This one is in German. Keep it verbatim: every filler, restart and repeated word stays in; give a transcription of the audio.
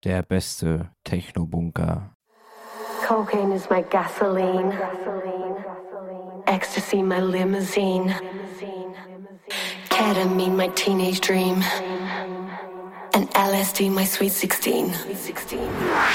der beste Techno-Bunker. Cocaine is my gasoline. Ecstasy my limousine. Ketamine my teenage dream. And L S D my sweet sixteen.